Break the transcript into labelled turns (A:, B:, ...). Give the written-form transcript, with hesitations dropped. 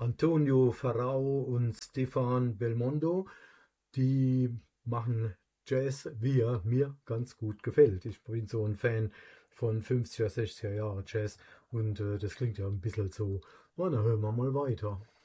A: Antonio Ferrao und Stefan Belmondo, die machen Jazz, wie er mir ganz gut gefällt. Ich bin so ein Fan von 50er, 60er Jahre Jazz und das klingt ja ein bisschen so. Oh, dann hören wir mal weiter.